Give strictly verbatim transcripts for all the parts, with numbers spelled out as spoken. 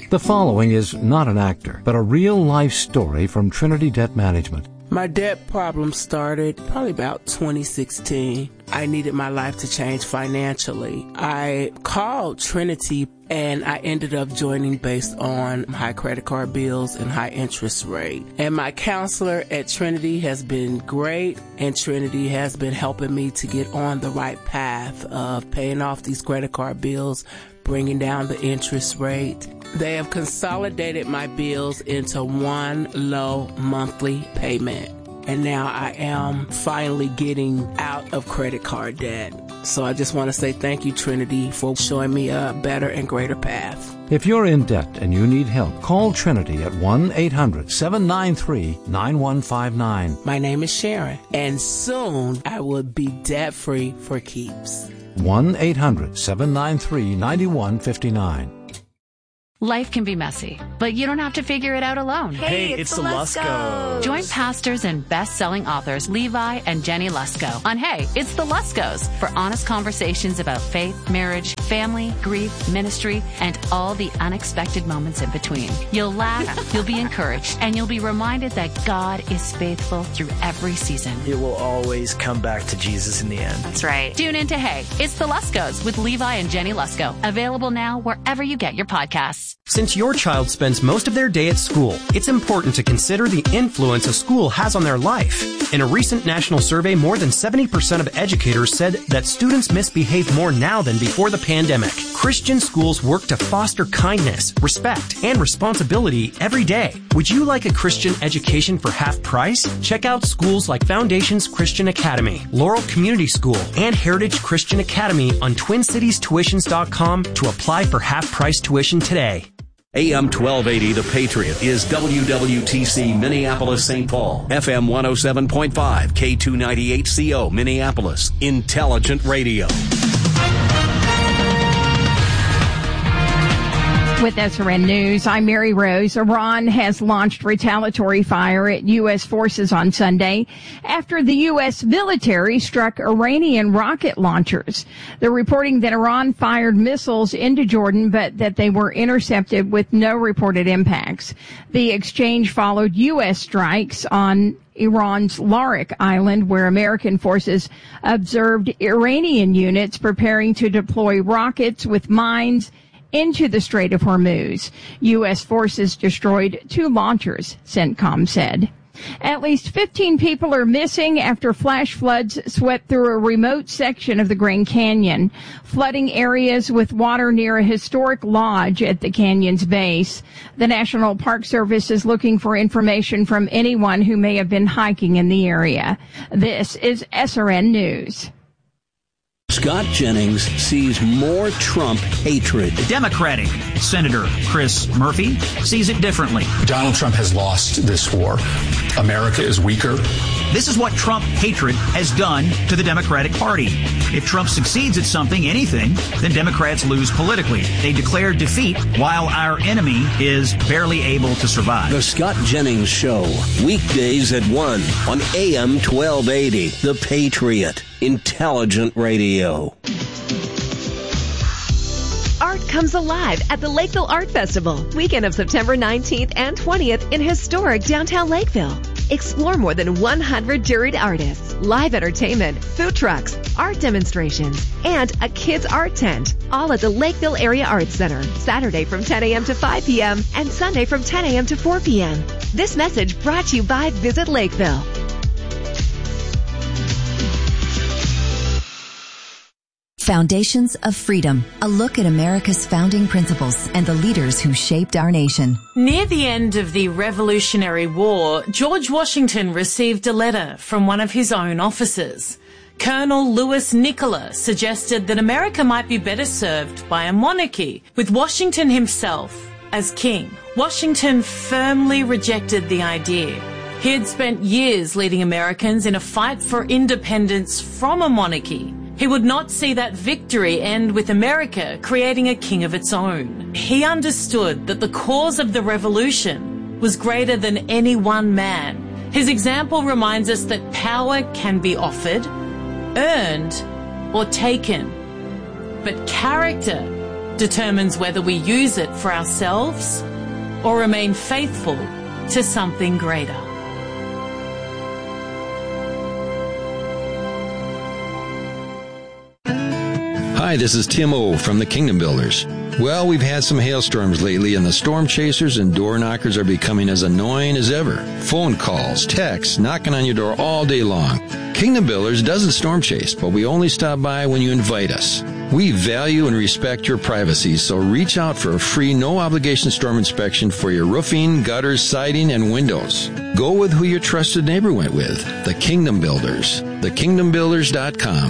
The following is not an actor, but a real-life story from Trinity Debt Management. My debt problem started probably about twenty sixteen. I needed my life to change financially. I called Trinity and I ended up joining based on high credit card bills and high interest rate. And my counselor at Trinity has been great, and Trinity has been helping me to get on the right path of paying off these credit card bills, bringing down the interest rate. They have consolidated my bills into one low monthly payment. And now I am finally getting out of credit card debt. So I just want to say thank you, Trinity, for showing me a better and greater path. If you're in debt and you need help, call Trinity at one eight hundred seven nine three nine one five nine. My name is Sharon, and soon I will be debt-free for keeps. one eight hundred seven nine three nine one five nine. Life can be messy, but you don't have to figure it out alone. Hey, it's, it's the Luskos. Join pastors and best-selling authors Levi and Jenny Lusko on Hey, It's the Luskos for honest conversations about faith, marriage, family, grief, ministry, and all the unexpected moments in between. You'll laugh, you'll be encouraged, and you'll be reminded that God is faithful through every season. It will always come back to Jesus in the end. That's right. Tune in to Hey, It's the Luskos with Levi and Jenny Lusko. Available now wherever you get your podcasts. Since your child spends most of their day at school, it's important to consider the influence a school has on their life. In a recent national survey, more than seventy percent of educators said that students misbehave more now than before the pandemic. Christian schools work to foster kindness, respect, and responsibility every day. Would you like a Christian education for half price? Check out schools like Foundations Christian Academy, Laurel Community School, and Heritage Christian Academy on twin cities tuitions dot com to apply for half price tuition today. A M twelve eighty The Patriot is W W T C Minneapolis Saint Paul, F M one oh seven point five, K two ninety-eight C O Minneapolis, Intelligent Radio. With S R N News, I'm Mary Rose. Iran has launched retaliatory fire at U S forces on Sunday after the U S military struck Iranian rocket launchers. They're reporting that Iran fired missiles into Jordan, but that they were intercepted with no reported impacts. The exchange followed U S strikes on Iran's Larik Island, where American forces observed Iranian units preparing to deploy rockets with mines into the Strait of Hormuz. U S forces destroyed two launchers, CENTCOM said. At least fifteen people are missing after flash floods swept through a remote section of the Grand Canyon, flooding areas with water near a historic lodge at the canyon's base. The National Park Service is looking for information from anyone who may have been hiking in the area. This is S R N News. Scott Jennings sees more Trump hatred. Democratic Senator Chris Murphy sees it differently. Donald Trump has lost this war. America is weaker. This is what Trump hatred has done to the Democratic Party. If Trump succeeds at something, anything, then Democrats lose politically. They declare defeat while our enemy is barely able to survive. The Scott Jennings Show, weekdays at one on A M twelve eighty, The Patriot, Intelligent Radio. Art comes alive at the Lakeville Art Festival, weekend of September nineteenth and twentieth in historic downtown Lakeville. Explore more than one hundred juried artists, live entertainment, food trucks, art demonstrations, and a kids' art tent, all at the Lakeville Area Arts Center, Saturday from ten a.m. to five p.m. and Sunday from ten a.m. to four p.m. This message brought to you by Visit Lakeville. Foundations of Freedom, a look at America's founding principles and the leaders who shaped our nation. Near the end of the Revolutionary War, George Washington received a letter from one of his own officers. Colonel Louis Nicola suggested that America might be better served by a monarchy, with Washington himself as king. Washington firmly rejected the idea. He had spent years leading Americans in a fight for independence from a monarchy. He would not see that victory end with America creating a king of its own. He understood that the cause of the revolution was greater than any one man. His example reminds us that power can be offered, earned, or taken. But character determines whether we use it for ourselves or remain faithful to something greater. Hi, this is Tim O from the Kingdom Builders. Well, we've had some hailstorms lately, and the storm chasers and door knockers are becoming as annoying as ever. Phone calls, texts, knocking on your door all day long. Kingdom Builders doesn't storm chase, but we only stop by when you invite us. We value and respect your privacy, so reach out for a free, no-obligation storm inspection for your roofing, gutters, siding, and windows. Go with who your trusted neighbor went with, the Kingdom Builders, the kingdom builders dot com.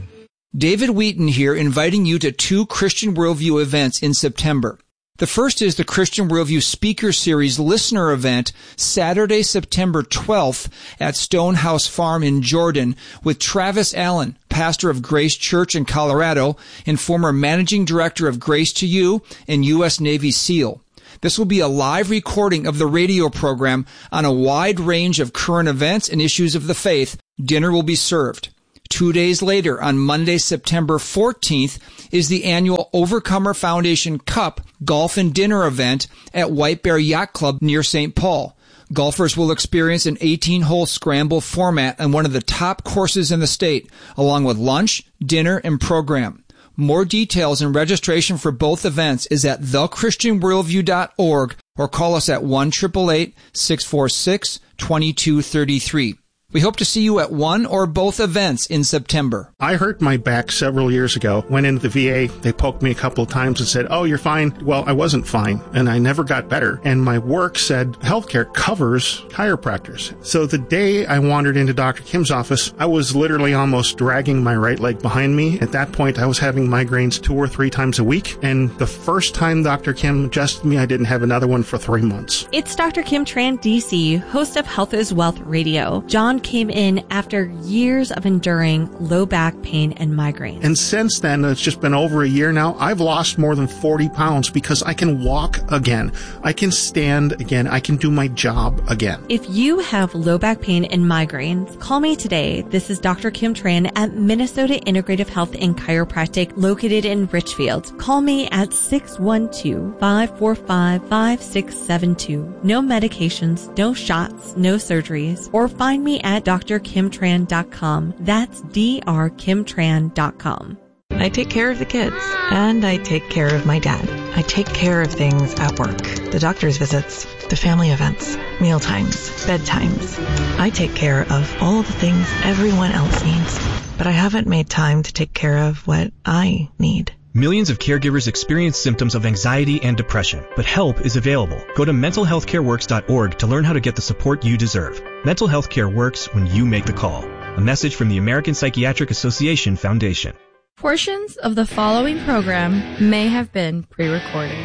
David Wheaton here, inviting you to two Christian Worldview events in September. The first is the Christian Worldview Speaker Series Listener Event, Saturday, September twelfth at Stonehouse Farm in Jordan, with Travis Allen, pastor of Grace Church in Colorado and former managing director of Grace to You and U S Navy SEAL. This will be a live recording of the radio program on a wide range of current events and issues of the faith. Dinner will be served. Two days later, on Monday, September fourteenth, is the annual Overcomer Foundation Cup Golf and Dinner event at White Bear Yacht Club near Saint Paul. Golfers will experience an eighteen-hole scramble format on one of the top courses in the state, along with lunch, dinner, and program. More details and registration for both events is at the christian worldview dot org or call us at one eight eight eight, six four six, two two three three. We hope to see you at one or both events in September. I hurt my back several years ago. Went into the V A. They poked me a couple of times and said, oh, you're fine. Well, I wasn't fine, and I never got better. And my work said healthcare covers chiropractors. So the day I wandered into Doctor Kim's office, I was literally almost dragging my right leg behind me. At that point, I was having migraines two or three times a week. And the first time Doctor Kim adjusted me, I didn't have another one for three months. It's Doctor Kim Tran, D C, host of Health is Wealth Radio. John came in after years of enduring low back pain and migraine. And since then, it's just been over a year now, I've lost more than forty pounds because I can walk again. I can stand again. I can do my job again. If you have low back pain and migraines, call me today. This is Doctor Kim Tran at Minnesota Integrative Health and Chiropractic located in Richfield. Call me at six one two, five four five, five six seven two. No medications, no shots, no surgeries, or find me at d r kim tran dot com. That's d r kim tran dot com. I take care of the kids, and I take care of my dad. I take care of things at work, the doctor's visits, the family events, meal times, bedtimes. I take care of all the things everyone else needs, but I haven't made time to take care of what I need. Millions of caregivers experience symptoms of anxiety and depression, but help is available. Go to mental health care works dot org to learn how to get the support you deserve. Mental health care works when you make the call. A message from the American Psychiatric Association Foundation. Portions of the following program may have been pre-recorded.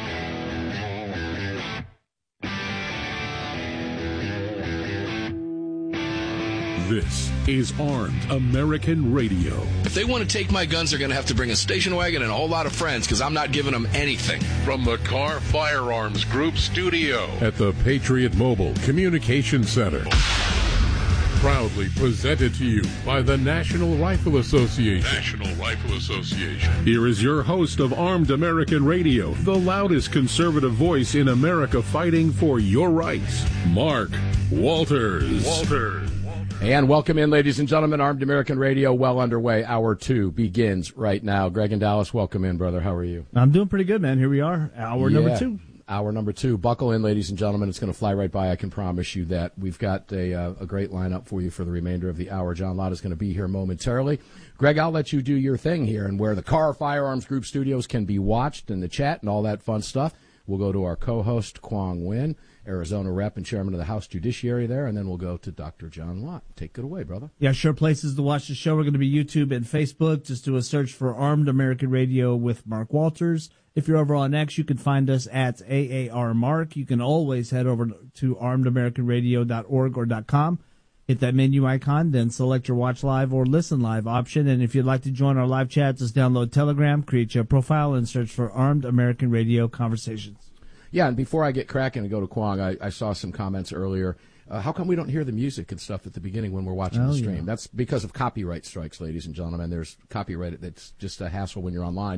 This is Armed American Radio. If they want to take my guns, they're going to have to bring a station wagon and a whole lot of friends, because I'm not giving them anything. From the Car Firearms Group studio at the Patriot Mobile Communication Center. Proudly presented to you by the National Rifle Association. National Rifle Association. Here is your host of Armed American Radio, the loudest conservative voice in America fighting for your rights, Mark Walters. Walters. And welcome in, ladies and gentlemen. Armed American Radio, well underway. Hour two begins right now. Greg and Dallas, welcome in, brother. How are you? I'm doing pretty good, man. Here we are, hour yeah. number two. Hour number two. Buckle in, ladies and gentlemen. It's going to fly right by. I can promise you that. We've got a, uh, a great lineup for you for the remainder of the hour. John Lott is going to be here momentarily. Greg, I'll let you do your thing here, and where the Car Firearms Group studios can be watched and the chat and all that fun stuff, we'll go to our co-host, Kwong Win, Arizona rep and chairman of the House Judiciary there, and then we'll go to Doctor John Lott. Take it away, brother. Yeah, sure. Places to watch the show. We're going to be YouTube and Facebook. Just do a search for Armed American Radio with Mark Walters. If you're over on X, you can find us at A A R Mark. You can always head over to armed american radio dot org or .com. Hit that menu icon, then select your watch live or listen live option. And if you'd like to join our live chat, just download Telegram, create your profile, and search for Armed American Radio Conversations. Yeah, and before I get cracking and go to Kwong, I, I saw some comments earlier. Uh, how come we don't hear the music and stuff at the beginning when we're watching oh, the stream? Yeah. That's because of copyright strikes, ladies and gentlemen. There's copyright that's just a hassle when you're online.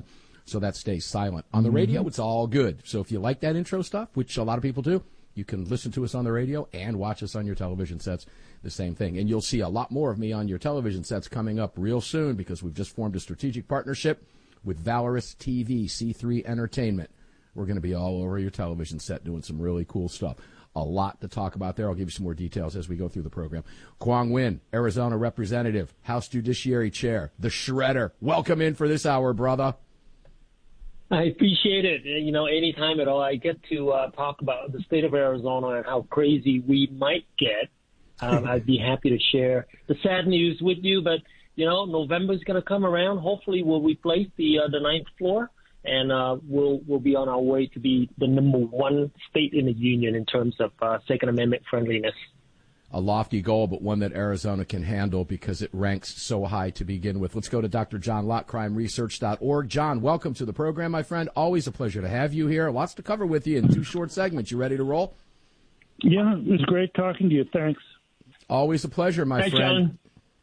so that stays silent. On the radio, mm-hmm. it's all good. So if you like that intro stuff, which a lot of people do, you can listen to us on the radio and watch us on your television sets, the same thing. And you'll see a lot more of me on your television sets coming up real soon because we've just formed a strategic partnership with Valorous T V, C three Entertainment. We're going to be all over your television set doing some really cool stuff. A lot to talk about there. I'll give you some more details as we go through the program. Quang Nguyen, Arizona Representative, House Judiciary Chair, the Shredder. Welcome in for this hour, brother. I appreciate it. You know, anytime at all, I get to uh, talk about the state of Arizona and how crazy we might get. Um, I'd be happy to share the sad news with you. But, you know, November's going to come around. Hopefully we'll replace the uh, the ninth floor, and uh, we'll we'll be on our way to be the number one state in the union in terms of uh, Second Amendment friendliness. A lofty goal, but one that Arizona can handle because it ranks so high to begin with. Let's go to Doctor John Lott, crime research dot org. John, welcome to the program, my friend. Always a pleasure to have you here. Lots to cover with you in two short segments. You ready to roll? Yeah, it was great talking to you. Thanks. Always a pleasure, my Hi, friend. John.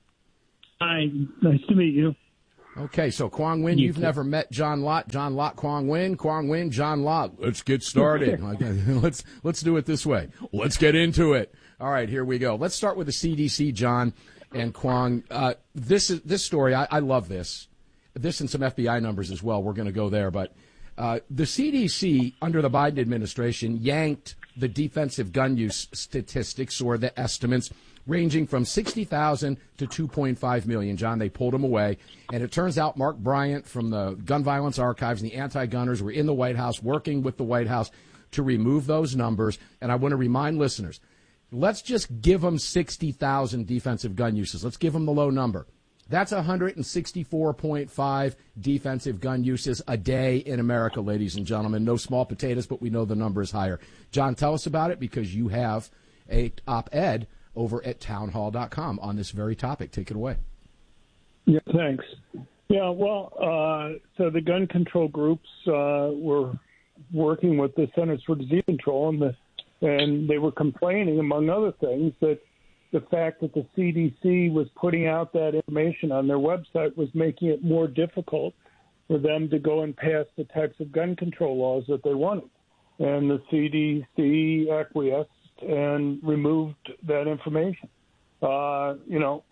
Hi, nice to meet you. Okay, so Quang Nguyen, you've never met John Lott. John Lott, Quang Nguyen, Quang Nguyen, John Lott. Let's get started. Okay, let's let's do it this way. Let's get into it. All right, here we go. Let's start with the C D C, John and Quang. Uh, this is this story. I, I love this. This and some F B I numbers as well. We're going to go there, but uh, the C D C under the Biden administration yanked the defensive gun use statistics or the estimates ranging from sixty thousand to two point five million. John, they pulled them away. And it turns out Mark Bryant from the Gun Violence Archives and the Anti-Gunners were in the White House working with the White House to remove those numbers. And I want to remind listeners, let's just give them sixty thousand defensive gun uses. Let's give them the low number. That's one hundred sixty-four point five defensive gun uses a day in America, ladies and gentlemen. No small potatoes, but we know the number is higher. John, tell us about it because you have a op-ed over at townhall dot com on this very topic. Take it away. Yeah, thanks. Yeah, well, uh, so the gun control groups uh, were working with the Centers for Disease Control, and, the, and they were complaining, among other things, that the fact that the C D C was putting out that information on their website was making it more difficult for them to go and pass the types of gun control laws that they wanted. And the C D C acquiesced and removed that information. Uh, you know,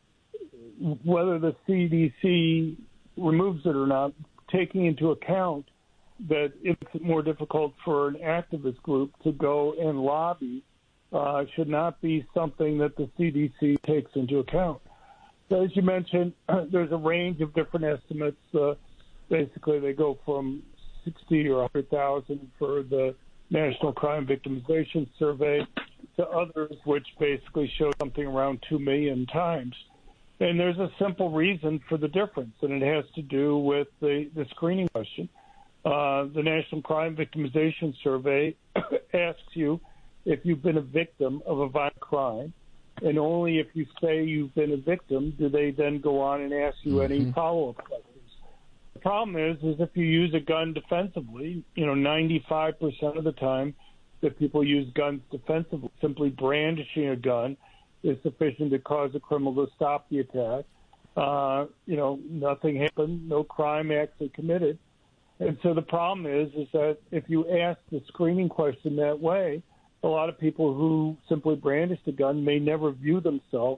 whether the C D C removes it or not, taking into account that it's more difficult for an activist group to go and lobby uh, should not be something that the C D C takes into account. So as you mentioned, there's a range of different estimates. Uh, basically, they go from sixty or one hundred thousand for the National Crime Victimization Survey to others, which basically show something around two million times. And there's a simple reason for the difference, and it has to do with the, the screening question. Uh, the National Crime Victimization Survey asks you if you've been a victim of a violent crime, and only if you say you've been a victim do they then go on and ask you mm-hmm. any follow-up questions. The problem is, is if you use a gun defensively, you know, ninety-five percent of the time that people use guns defensively, simply brandishing a gun is sufficient to cause a criminal to stop the attack. Uh, you know, nothing happened, no crime actually committed. And so the problem is, is that if you ask the screening question that way, a lot of people who simply brandish the gun may never view themselves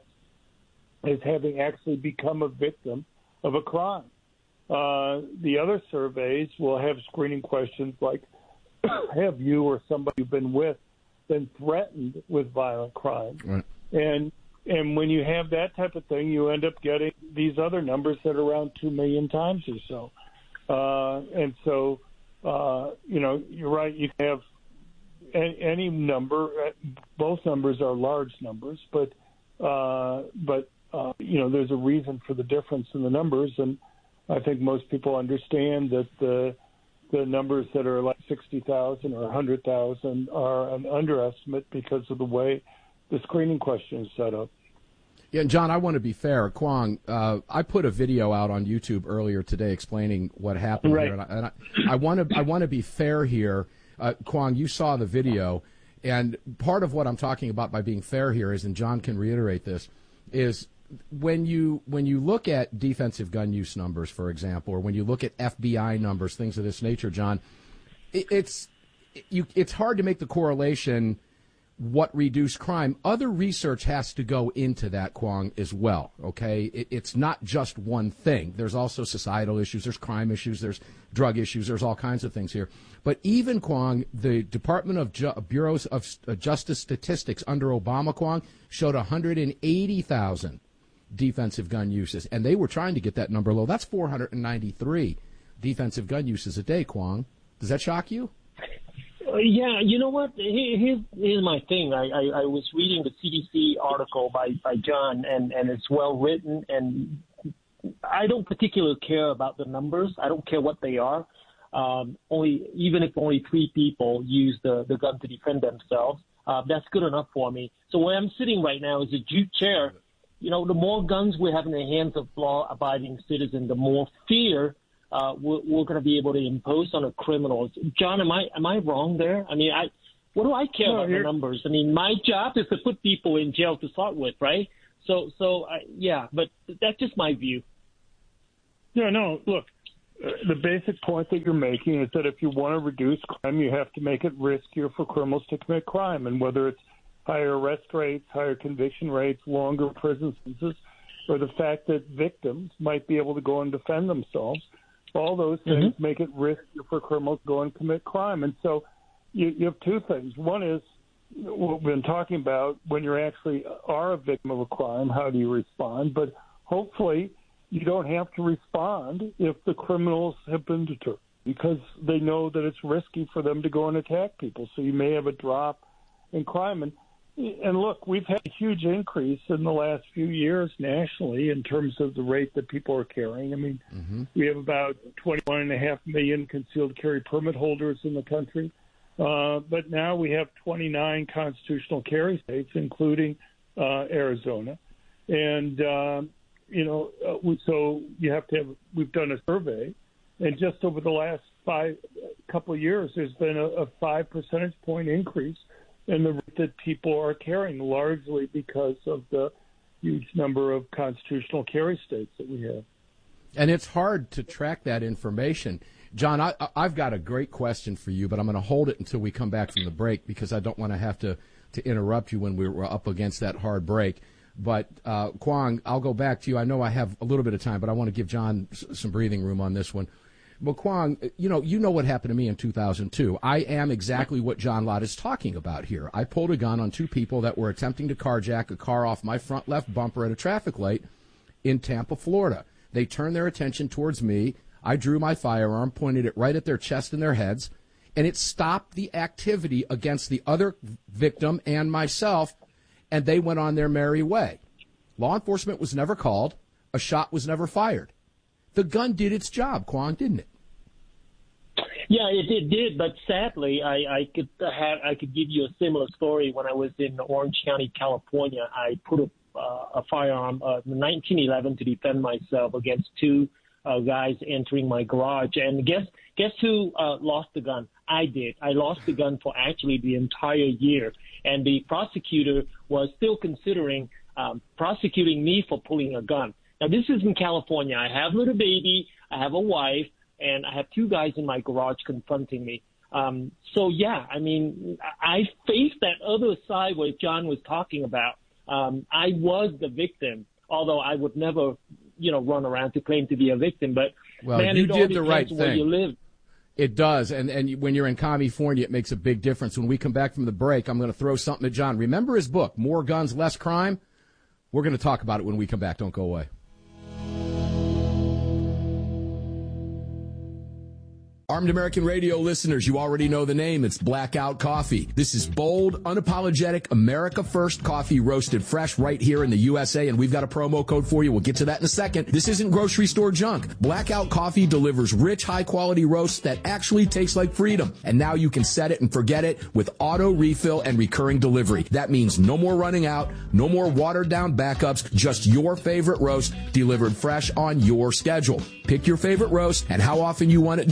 as having actually become a victim of a crime. Uh, the other surveys will have screening questions like, have you or somebody you've been with been threatened with violent crime? Right. And and when you have that type of thing, you end up getting these other numbers that are around two million times or so. Uh, and so, uh, you know, you're right, you can have any, any number. Both numbers are large numbers, but, uh, but uh, you know, there's a reason for the difference in the numbers, and I think most people understand that the the numbers that are like sixty thousand or one hundred thousand are an underestimate because of the way the screening question is set up. Yeah, and John, I want to be fair. Quang, uh, I put a video out on YouTube earlier today explaining what happened right. here, and I, and I, I want to I want to be fair here. Uh, Quang, you saw the video, and part of what I'm talking about by being fair here is, and John can reiterate this, is when you when you look at defensive gun use numbers, for example, or when you look at F B I numbers, things of this nature, John, it, it's you it's hard to make the correlation what reduced crime. Other research has to go into that, Kwong, as well, okay? It, it's not just one thing. There's also societal issues, there's crime issues, there's drug issues, there's all kinds of things here. But even, Kwong, the Department of Ju- Bureaus of Justice Statistics under Obama, Kwong, showed one hundred eighty thousand defensive gun uses, and they were trying to get that number low. That's four hundred ninety-three defensive gun uses a day, Kwong. Does that shock you? Uh, yeah, you know what? Here, here's, here's my thing. I, I, I was reading the C D C article by, by John, and, and it's well written, and I don't particularly care about the numbers. I don't care what they are. Um, only even if only three people use the, the gun to defend themselves, uh, that's good enough for me. So where I'm sitting right now is a jute chair. You know, the more guns we have in the hands of law-abiding citizens, the more fear Uh, we're, we're going to be able to impose on the criminals. John, am I am I wrong there? I mean, I what do I care no, about the numbers? I mean, my job is to put people in jail to start with, right? So, so uh, yeah, but that's just my view. Yeah, no, look, uh, the basic point that you're making is that if you want to reduce crime, you have to make it riskier for criminals to commit crime, and whether it's higher arrest rates, higher conviction rates, longer prison sentences, or the fact that victims might be able to go and defend themselves, all those things mm-hmm. make it riskier for criminals to go and commit crime. And so you, you have two things. One is what we've been talking about, when you actually are a victim of a crime, how do you respond? But hopefully you don't have to respond if the criminals have been deterred, because they know that it's risky for them to go and attack people. So you may have a drop in crime. And And look, we've had a huge increase in the last few years nationally in terms of the rate that people are carrying. I mean, mm-hmm. we have about twenty-one and a half million concealed carry permit holders in the country. Uh, but now we have twenty-nine constitutional carry states, including uh, Arizona. And, uh, you know, uh, we, so you have to have, we've done a survey. And just over the last five couple of years, there's been a, a five percentage point increase and the rate that people are carrying, largely because of the huge number of constitutional carry states that we have. And it's hard to track that information. John, I, I've got a great question for you, but I'm going to hold it until we come back from the break because I don't want to have to, to interrupt you when we're up against that hard break. But, uh, Kwong, I'll go back to you. I know I have a little bit of time, but I want to give John s- some breathing room on this one. But, Kwong, you know, you know what happened to me in two thousand two. I am exactly what John Lott is talking about here. I pulled a gun on two people that were attempting to carjack a car off my front left bumper at a traffic light in Tampa, Florida. They turned their attention towards me. I drew my firearm, pointed it right at their chest and their heads, and it stopped the activity against the other victim and myself, and they went on their merry way. Law enforcement was never called. A shot was never fired. The gun did its job, Kwong, didn't it? Yeah, it, it did, but sadly, I, I could have I could give you a similar story. When I was in Orange County, California, I put a, uh, a firearm, uh, nineteen eleven, to defend myself against two uh, guys entering my garage. And guess guess who uh, lost the gun? I did. I lost the gun for actually the entire year, and the prosecutor was still considering um, prosecuting me for pulling a gun. Now, this is in California. I have a little baby, I have a wife, and I have two guys in my garage confronting me. Um, so, yeah, I mean, I faced that other side what John was talking about. Um, I was the victim, although I would never, you know, run around to claim to be a victim. But, well, man, you it did the right where thing. You live. It does, and, and when you're in California, it makes a big difference. When we come back from the break, I'm going to throw something at John. Remember his book, More Guns, Less Crime? We're going to talk about it when we come back. Don't go away. Armed American Radio listeners, you already know the name. It's Blackout Coffee. This is bold, unapologetic, America First coffee roasted fresh right here in the U S A, and we've got a promo code for you. We'll get to that in a second. This isn't grocery store junk. Blackout Coffee delivers rich, high-quality roasts that actually taste like freedom. And now you can set it and forget it with auto refill and recurring delivery. That means no more running out, no more watered-down backups, just your favorite roast delivered fresh on your schedule. Pick your favorite roast and how often you want it delivered.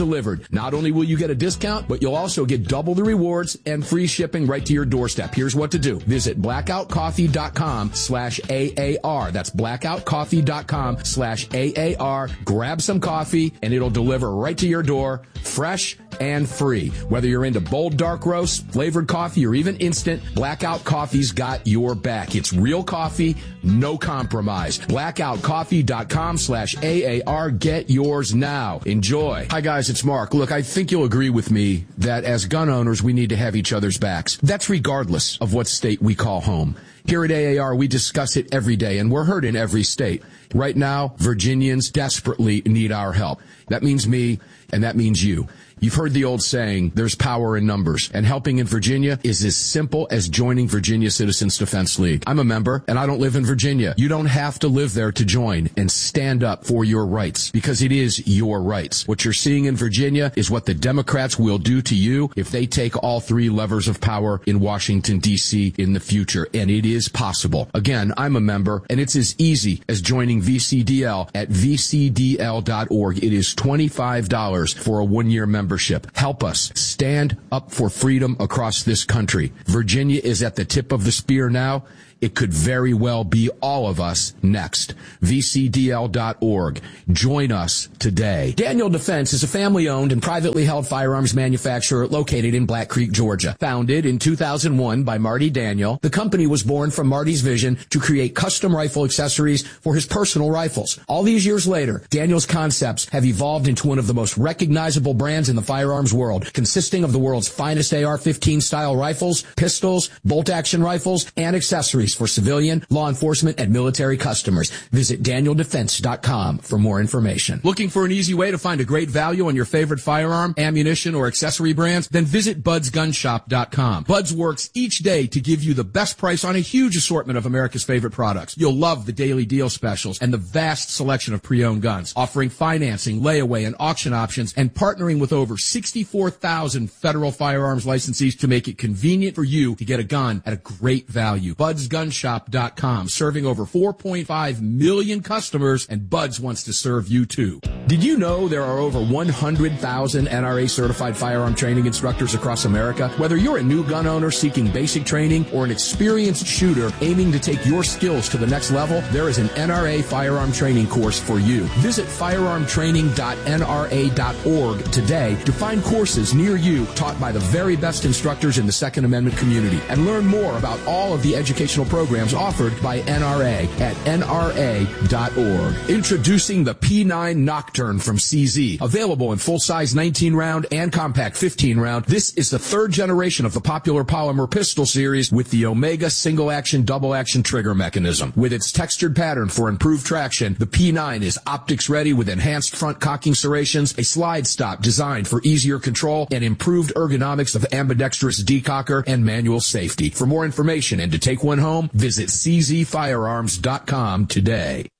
Not only will you get a discount, but you'll also get double the rewards and free shipping right to your doorstep. Here's what to do. Visit blackoutcoffee.com slash AAR. That's blackoutcoffee.com slash AAR. Grab some coffee, and it'll deliver right to your door, fresh and free. Whether you're into bold dark roast, flavored coffee, or even instant, Blackout Coffee's got your back. It's real coffee, no compromise. blackoutcoffee.com slash AAR. Get yours now. Enjoy. Hi, guys. It's Mark. Look, I think you'll agree with me that as gun owners, we need to have each other's backs. That's regardless of what state we call home. Here at A A R, we discuss it every day, and we're heard in every state. Right now, Virginians desperately need our help. That means me, and that means you. You've heard the old saying, there's power in numbers, and helping in Virginia is as simple as joining Virginia Citizens Defense League. I'm a member, and I don't live in Virginia. You don't have to live there to join and stand up for your rights, because it is your rights. What you're seeing in Virginia is what the Democrats will do to you if they take all three levers of power in Washington, D C in the future, and it is possible. Again, I'm a member, and it's as easy as joining V C D L at V C D L dot org. It is twenty-five dollars for a one-year membership. Help us stand up for freedom across this country. Virginia is at the tip of the spear now. It could very well be all of us next. V C D L dot org. Join us today. Daniel Defense is a family-owned and privately held firearms manufacturer located in Black Creek, Georgia. Founded in two thousand one by Marty Daniel, the company was born from Marty's vision to create custom rifle accessories for his personal rifles. All these years later, Daniel's concepts have evolved into one of the most recognizable brands in the firearms world, consisting of the world's finest A R fifteen style rifles, pistols, bolt-action rifles, and accessories for civilian, law enforcement, and military customers. Visit daniel defense dot com for more information. Looking for an easy way to find a great value on your favorite firearm, ammunition, or accessory brands? Then visit buds gun shop dot com. Buds works each day to give you the best price on a huge assortment of America's favorite products. You'll love the daily deal specials and the vast selection of pre-owned guns, offering financing, layaway, and auction options, and partnering with over sixty-four thousand federal firearms licensees to make it convenient for you to get a gun at a great value. buds gun shop dot com, serving over four point five million customers, and Buds wants to serve you too. Did you know there are over one hundred thousand N R A certified firearm training instructors across America? Whether you're a new gun owner seeking basic training or an experienced shooter aiming to take your skills to the next level, there is an N R A firearm training course for you. Visit firearm training dot N R A dot org today to find courses near you taught by the very best instructors in the Second Amendment community, and learn more about all of the educational programs offered by N R A at N R A dot org. Introducing the P nine Nocturne from C Z. Available in full-size nineteen round and compact fifteen round, this is the third generation of the popular polymer pistol series with the Omega single-action, double-action trigger mechanism. With its textured pattern for improved traction, the P nine is optics-ready with enhanced front cocking serrations, a slide stop designed for easier control, and improved ergonomics of ambidextrous decocker and manual safety. For more information and to take one home, visit c z firearms dot com today.